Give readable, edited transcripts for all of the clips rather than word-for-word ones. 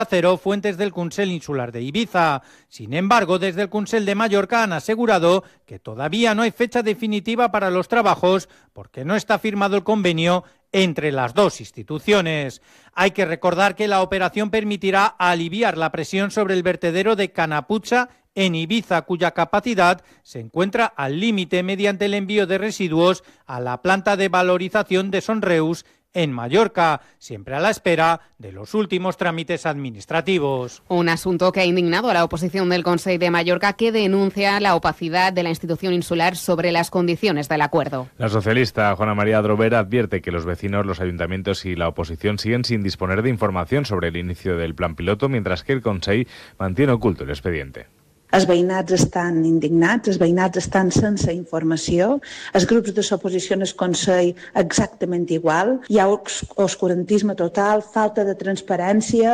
Cero fuentes del Consell Insular de Ibiza. Sin embargo, desde el Consell de Mallorca han asegurado que todavía no hay fecha definitiva para los trabajos porque no está firmado el convenio entre las dos instituciones. Hay que recordar que la operación permitirá aliviar la presión sobre el vertedero de Canaputxa en Ibiza, cuya capacidad se encuentra al límite mediante el envío de residuos a la planta de valorización de Sonreus en Mallorca, siempre a la espera de los últimos trámites administrativos. Un asunto que ha indignado a la oposición del Consell de Mallorca, que denuncia la opacidad de la institución insular sobre las condiciones del acuerdo. La socialista Juana María Drovera advierte que los vecinos, los ayuntamientos y la oposición siguen sin disponer de información sobre el inicio del plan piloto, mientras que el Consell mantiene oculto el expediente. Els veïnats estan indignats, els veïnats estan sense informació, els grups de l'oposició en el Consell exactament igual, hi ha oscurantisme total, falta de transparència,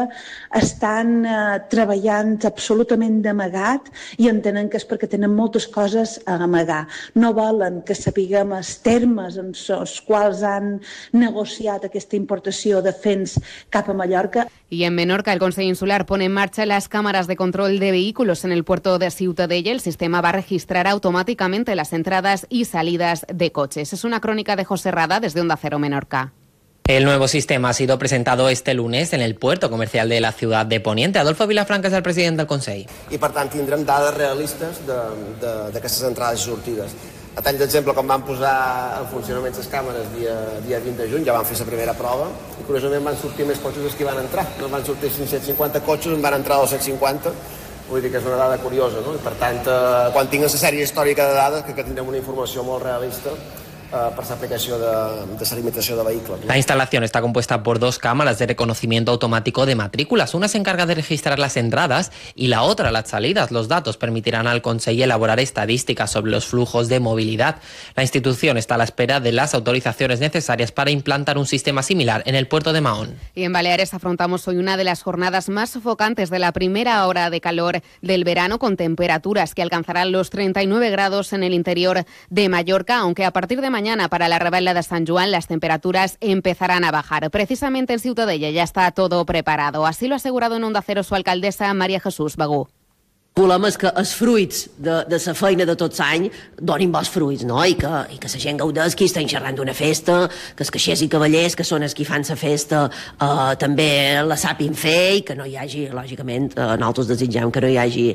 estan treballant absolutament d'amagat i entenen que és perquè tenen moltes coses a amagar. No volen que sapiguem els termes en els quals han negociat aquesta importació de fens cap a Mallorca. Y en Menorca, el Consell Insular pone en marcha las cámaras de control de vehículos en el puerto de Ciutadella. El sistema va a registrar automáticamente las entradas y salidas de coches. Es una crónica de José Rada desde Onda Cero Menorca. El nuevo sistema ha sido presentado este lunes en el puerto comercial de la ciudad de Poniente. Adolfo Vilafranca és el president del Consell. I per tant tindrem dades realistes d'aquestes entrades i sortides. A tall d'exemple, quan van posar en funcionament les càmeres dia 20 de juny, ja van fer la primera prova i curiosament van sortir més cotxes dels que van entrar. No van sortir 550 cotxes, en van entrar 250. Vull dir que és una dada curiosa, no? I per tant, quan tinguem la sèrie històrica de dades, que tindrem una informació molt realista per la aplicació de la limitació de vehicles. La instalación está compuesta por dos cámaras de reconocimiento automático de matrículas. Una se encarga de registrar las entradas y la otra las salidas. Los datos permitirán al Consell elaborar estadísticas sobre los flujos de movilidad. La institución está a la espera de las autorizaciones necesarias para implantar un sistema similar en el puerto de Mahón. Y en Baleares afrontamos hoy una de las jornadas más sofocantes de la primera hora de calor del verano, con temperaturas que alcanzarán los 39 grados en el interior de Mallorca, aunque a partir de mañana para la Rebella de Sant Joan las temperaturas empezarán a bajar. Precisamente en Ciutadella ya está todo preparado. Así lo ha asegurado en Onda Cero su alcaldesa María Jesús Bagú. Volem que els fruits de la feina de tots l'any donin bons fruits, no? I que la gent gaudesqui, estem xerrant d'una festa, que els caixers i cavallers, que són els qui fan la festa, també la sàpin fer i que no hi hagi, lògicament, nosaltres desitgem que no hi hagi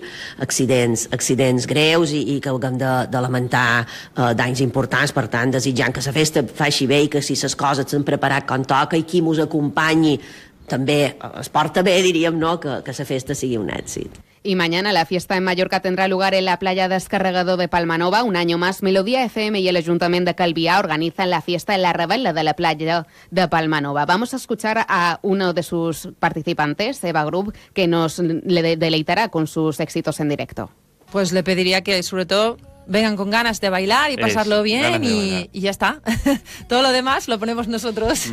accidents greus i que haguem de lamentar danys importants. Per tant, desitjant que la festa faci bé i que si les coses s'han preparat com toca i qui mos acompanyi també es porta bé, diríem, no? Que la festa sigui un èxit. Y mañana la fiesta en Mallorca tendrá lugar en la playa Descarregador de Palmanova. Un año más, Melodía FM y el Ayuntamiento de Calvià organizan la fiesta en la Rebella de la playa de Palmanova. Vamos a escuchar a uno de sus participantes, Eva Grub, que nos deleitará con sus éxitos en directo. Pues le pediría que, sobre todo, vengan con ganas de bailar y pasarlo bien y ya está. Todo lo demás lo ponemos nosotros.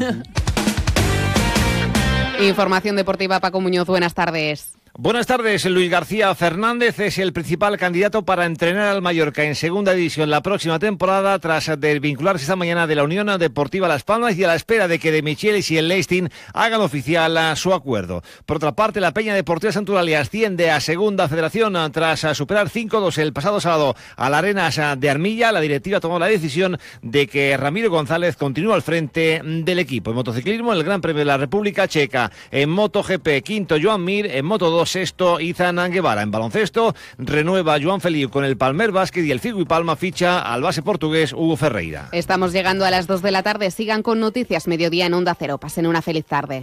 Información deportiva, Paco Muñoz, buenas tardes. Buenas tardes. Luis García Fernández es el principal candidato para entrenar al Mallorca en segunda división la próxima temporada, tras desvincularse esta mañana de la Unión Deportiva Las Palmas y a la espera de que De Michelis y el Leistin hagan oficial su acuerdo. Por otra parte, la Peña Deportiva Santuralia asciende a segunda federación tras superar 5-2 el pasado sábado a la Arenas de Armilla. La directiva tomó la decisión de que Ramiro González continúe al frente del equipo. En motociclismo, el Gran Premio de la República Checa. En MotoGP, quinto Joan Mir. En Moto2, sexto Izan Guevara. En baloncesto, renueva Joan Feliu con el Palmer Basket y el Figui Palma ficha al base portugués Hugo Ferreira. Estamos llegando a las 2 de la tarde. Sigan con Noticias Mediodía en Onda Cero. Pasen una feliz tarde.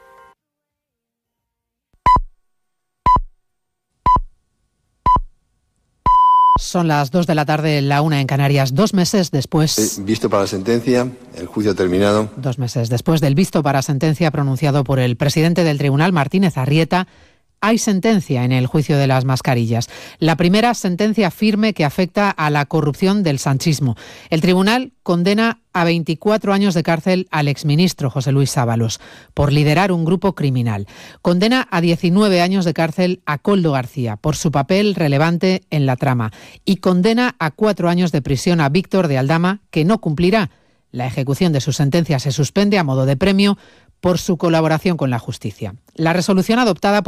Son las 2 de la tarde, la 1 en Canarias. 2 meses después... Visto para la sentencia, el juicio ha terminado. 2 meses después del visto para sentencia pronunciado por el presidente del tribunal, Martínez Arrieta, hay sentencia en el juicio de las mascarillas. La primera sentencia firme que afecta a la corrupción del sanchismo. El tribunal condena a 24 años de cárcel al exministro José Luis Ábalos por liderar un grupo criminal. Condena a 19 años de cárcel a Koldo García por su papel relevante en la trama. Y condena a 4 años de prisión a Víctor de Aldama, que no cumplirá. La ejecución de su sentencia se suspende a modo de premio por su colaboración con la justicia. La resolución adoptada por